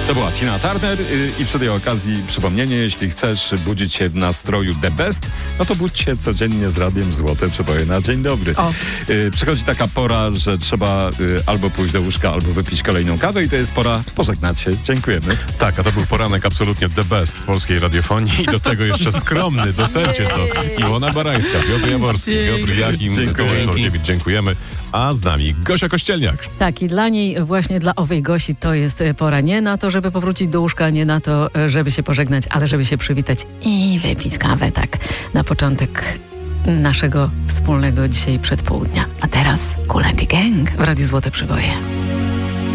To była Tina Turner i przy tej okazji przypomnienie, jeśli chcesz budzić się w nastroju the best, no to budź się codziennie z Radiem Złote Przeboje na dzień dobry. Przychodzi taka pora, że trzeba albo pójść do łóżka, albo wypić kolejną kawę i to jest pora pożegnać się. Dziękujemy. Tak, a to był poranek absolutnie the best w polskiej radiofonii i do tego jeszcze skromny, docencie to Iwona Barańska, Piotr Jaworski, Piotr Jakim, dziękujemy. A z nami Gosia Kościelniak. Tak, i dla niej, właśnie dla owej Gosi, to jest pora nie na to, żeby powrócić do łóżka, nie na to, żeby się pożegnać, ale żeby się przywitać i wypić kawę, tak, na początek naszego wspólnego dzisiaj przedpołudnia. A teraz Kulaczy Gang w Radiu Złote Przeboje.